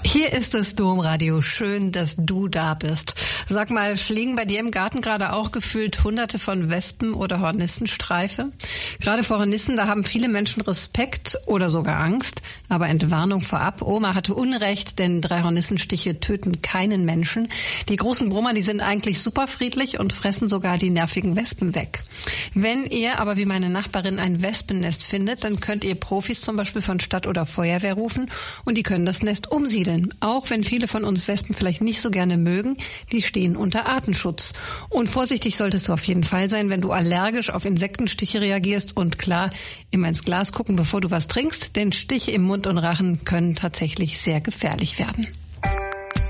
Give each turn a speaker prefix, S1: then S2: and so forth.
S1: Hier ist das Domradio. Schön, dass du da bist. Sag mal, fliegen bei dir im Garten gerade auch gefühlt Hunderte von Wespen oder Hornissenstreife? Gerade vor Hornissen, da haben viele Menschen Respekt oder sogar Angst. Aber Entwarnung vorab, Oma hatte Unrecht, denn 3 Hornissenstiche töten keinen Menschen. Die großen Brummer, die sind eigentlich super friedlich und fressen sogar die nervigen Wespen weg. Wenn ihr aber wie meine Nachbarin ein Wespennest findet, dann könnt ihr Profis zum Beispiel von Stadt oder Feuerwehr rufen und die können das Nest umsiedeln. Auch wenn viele von uns Wespen vielleicht nicht so gerne mögen, die stehen unter Artenschutz. Und vorsichtig solltest du auf jeden Fall sein, wenn du allergisch auf Insektenstiche reagierst. Und klar, immer ins Glas gucken, bevor du was trinkst, denn Stiche im Mund und Rachen können tatsächlich sehr gefährlich werden.